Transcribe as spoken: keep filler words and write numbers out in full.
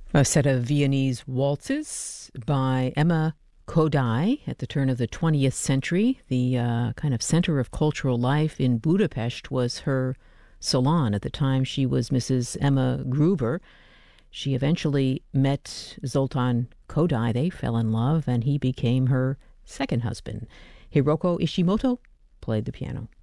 A set of Viennese waltzes by Emma Kodály at the turn of the twentieth century. The uh, kind of center of cultural life in Budapest was her salon. At the time, she was Missus Emma Gruber. She eventually met Zoltán Kodály. They fell in love, and he became her second husband. Hiroko Ishimoto played the piano.